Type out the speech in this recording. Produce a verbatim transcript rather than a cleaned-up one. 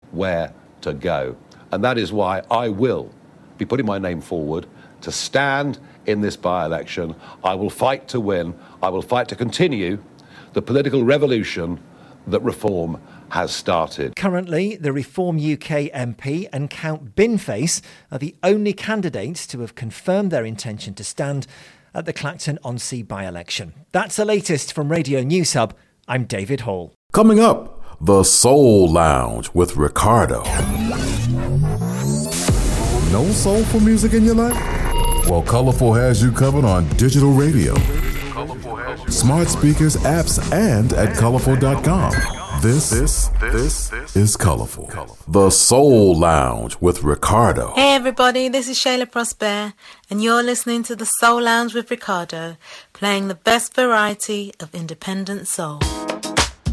where to go. And that is why I will be putting my name forward to stand in this by-election. I will fight to win. I will fight to continue the political revolution that Reform has started. Currently, the Reform U K M P and Count Binface are the only candidates to have confirmed their intention to stand at the Clacton-on-Sea by-election. That's the latest from Radio News Hub. I'm David Hall. Coming up, the Soul Lounge with Ricardo. No soulful music in your life? Well, Colorful has you covered on digital radio, smart speakers, apps, and at colorful dot com. This, this, this is Colorful. The Soul Lounge with Ricardo. Hey everybody, this is Shayla Prosper, and you're listening to The Soul Lounge with Ricardo, playing the best variety of independent soul.